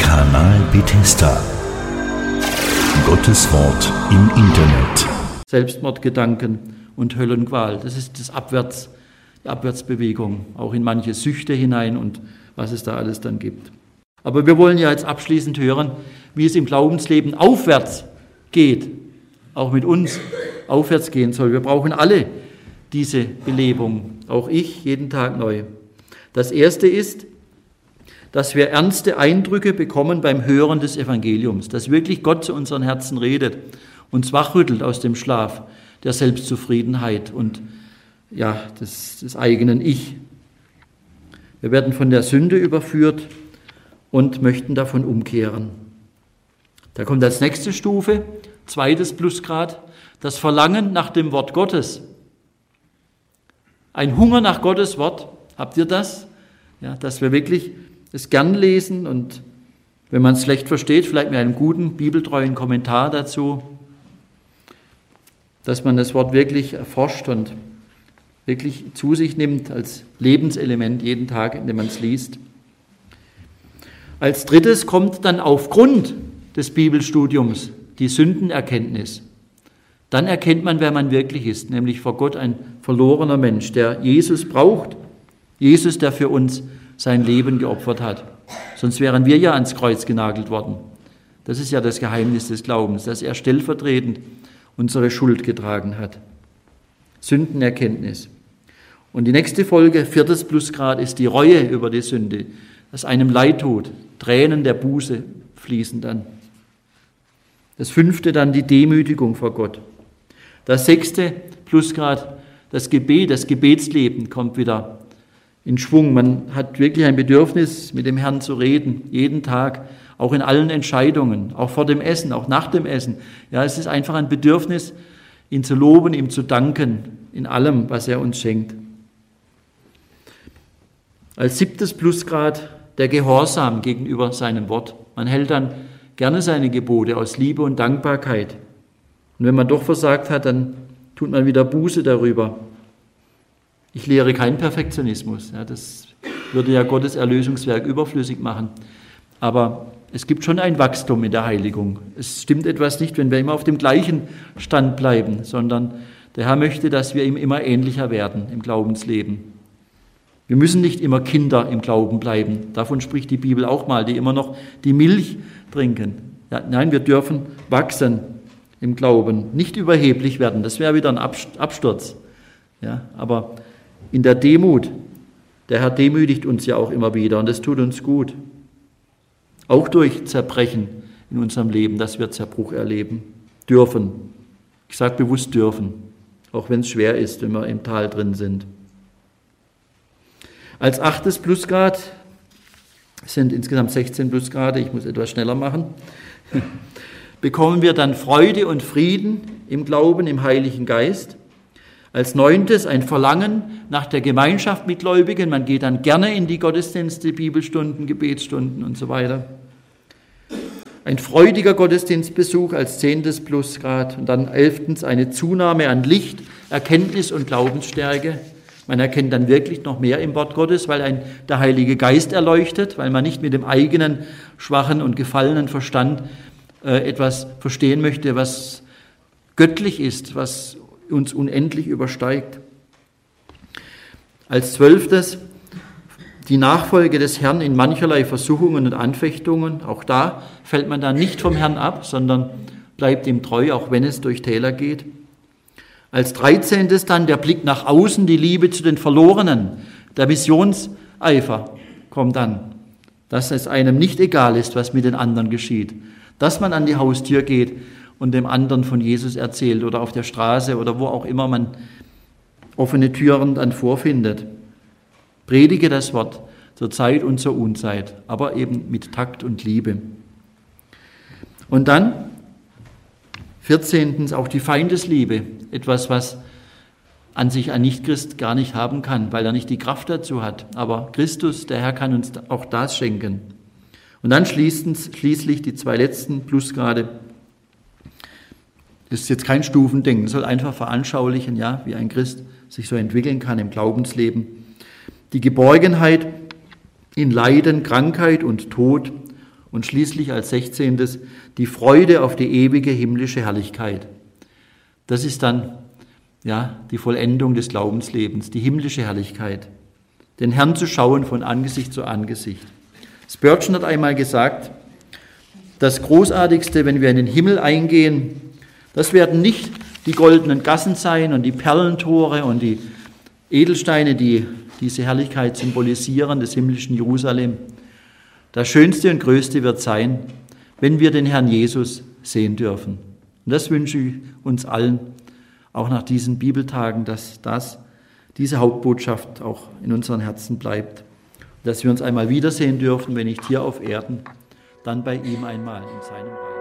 Kanal Bethesda. Gottes Wort im Internet. Selbstmordgedanken und Höllenqual, das ist die Abwärtsbewegung, auch in manche Süchte hinein und was es da alles dann gibt. Aber wir wollen ja jetzt abschließend hören, wie es im Glaubensleben aufwärts geht, auch mit uns aufwärts gehen soll. Wir brauchen alle diese Belebung, auch ich, jeden Tag neu. Das Erste ist, dass wir ernste Eindrücke bekommen beim Hören des Evangeliums, dass wirklich Gott zu unseren Herzen redet, uns wachrüttelt aus dem Schlaf der Selbstzufriedenheit und des eigenen Ich. Wir werden von der Sünde überführt und möchten davon umkehren. Da kommt als nächste Stufe, 2. Plusgrad, das Verlangen nach dem Wort Gottes. Ein Hunger nach Gottes Wort, habt ihr das? Ja, dass wir wirklich es gern lesen und wenn man es schlecht versteht, vielleicht mit einem guten, bibeltreuen Kommentar dazu, dass man das Wort wirklich erforscht und wirklich zu sich nimmt als Lebenselement jeden Tag, indem man es liest. Als drittes kommt dann aufgrund des Bibelstudiums die Sündenerkenntnis. Dann erkennt man, wer man wirklich ist, nämlich vor Gott ein verlorener Mensch, der Jesus braucht. Jesus, der für uns sein Leben geopfert hat. Sonst wären wir ja ans Kreuz genagelt worden. Das ist ja das Geheimnis des Glaubens, dass er stellvertretend unsere Schuld getragen hat. Sündenerkenntnis. Und die nächste Folge, 4. Plusgrad, ist die Reue über die Sünde, dass einem leid tut. Tränen der Buße fließen dann. Das 5. dann die Demütigung vor Gott. Das 6. Plusgrad, das Gebet, das Gebetsleben kommt wieder in Schwung. Man hat wirklich ein Bedürfnis, mit dem Herrn zu reden, jeden Tag, auch in allen Entscheidungen, auch vor dem Essen, auch nach dem Essen. Ja, es ist einfach ein Bedürfnis, ihn zu loben, ihm zu danken, in allem, was er uns schenkt. Als 7. Plusgrad der Gehorsam gegenüber seinem Wort. Man hält dann gerne seine Gebote aus Liebe und Dankbarkeit. Und wenn man doch versagt hat, dann tut man wieder Buße darüber. Ich lehre keinen Perfektionismus. Ja, das würde ja Gottes Erlösungswerk überflüssig machen. Aber es gibt schon ein Wachstum in der Heiligung. Es stimmt etwas nicht, wenn wir immer auf dem gleichen Stand bleiben, sondern der Herr möchte, dass wir ihm immer ähnlicher werden im Glaubensleben. Wir müssen nicht immer Kinder im Glauben bleiben. Davon spricht die Bibel auch mal, die immer noch die Milch trinken. Ja, nein, wir dürfen wachsen im Glauben, nicht überheblich werden. Das wäre wieder ein Absturz. Ja, aber in der Demut, der Herr demütigt uns ja auch immer wieder und das tut uns gut. Auch durch Zerbrechen in unserem Leben, dass wir Zerbruch erleben dürfen. Ich sage bewusst dürfen, auch wenn es schwer ist, wenn wir im Tal drin sind. Als 8. Plusgrad, es sind insgesamt 16 Plusgrade, ich muss etwas schneller machen, bekommen wir dann Freude und Frieden im Glauben, im Heiligen Geist. Als 9. ein Verlangen nach der Gemeinschaft mit Gläubigen. Man geht dann gerne in die Gottesdienste, Bibelstunden, Gebetsstunden und so weiter. Ein freudiger Gottesdienstbesuch als 10. Plusgrad. Und dann 11. eine Zunahme an Licht, Erkenntnis und Glaubensstärke. Man erkennt dann wirklich noch mehr im Wort Gottes, weil der Heilige Geist erleuchtet, weil man nicht mit dem eigenen schwachen und gefallenen Verstand etwas verstehen möchte, was göttlich ist, was uns unendlich übersteigt. Als 12. die Nachfolge des Herrn in mancherlei Versuchungen und Anfechtungen. Auch da fällt man dann nicht vom Herrn ab, sondern bleibt ihm treu, auch wenn es durch Täler geht. Als 13. dann der Blick nach außen, die Liebe zu den Verlorenen, der Missionseifer kommt dann, dass es einem nicht egal ist, was mit den anderen geschieht, dass man an die Haustür geht und dem anderen von Jesus erzählt oder auf der Straße oder wo auch immer man offene Türen dann vorfindet. Predige das Wort zur Zeit und zur Unzeit, aber eben mit Takt und Liebe. Und dann 14. auch die Feindesliebe, etwas, was an sich ein Nichtchrist gar nicht haben kann, weil er nicht die Kraft dazu hat. Aber Christus, der Herr, kann uns auch das schenken. Und dann schließlich die 2 letzten Plusgrade. Das ist jetzt kein Stufendenken, soll einfach veranschaulichen, ja, wie ein Christ sich so entwickeln kann im Glaubensleben. Die Geborgenheit in Leiden, Krankheit und Tod Und schließlich als 16. die Freude auf die ewige himmlische Herrlichkeit. Das ist dann die Vollendung des Glaubenslebens, die himmlische Herrlichkeit. Den Herrn zu schauen von Angesicht zu Angesicht. Spurgeon hat einmal gesagt, das Großartigste, wenn wir in den Himmel eingehen, das werden nicht die goldenen Gassen sein und die Perlentore und die Edelsteine, die diese Herrlichkeit symbolisieren, des himmlischen Jerusalem. Das Schönste und Größte wird sein, wenn wir den Herrn Jesus sehen dürfen. Und das wünsche ich uns allen, auch nach diesen Bibeltagen, dass diese Hauptbotschaft auch in unseren Herzen bleibt. Dass wir uns einmal wiedersehen dürfen, wenn nicht hier auf Erden, dann bei ihm einmal in seinem Reich.